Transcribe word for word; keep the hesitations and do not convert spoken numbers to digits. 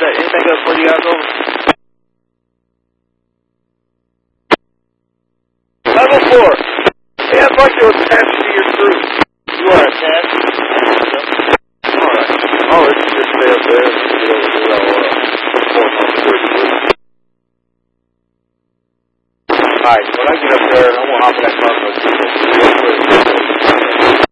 that anything else for you guys over? Level four. Yeah, I thought you were attached to your crew. You are attached? Alright. I'll let you just stay up there and get over here. I'll uh, report on the bridge. Alright, when I get up there, I'm going to hop in that car.